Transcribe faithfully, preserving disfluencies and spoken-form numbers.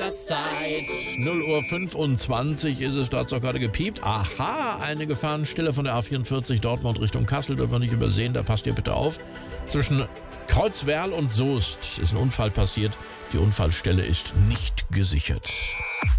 Zeit. null Uhr fünfundzwanzig ist es, da hat es doch gerade gepiept. Aha, eine Gefahrenstelle von der A vierundvierzig Dortmund Richtung Kassel dürfen wir nicht übersehen, da passt ihr bitte auf. Zwischen Kreuzwerl und Soest ist ein Unfall passiert. Die Unfallstelle ist nicht gesichert.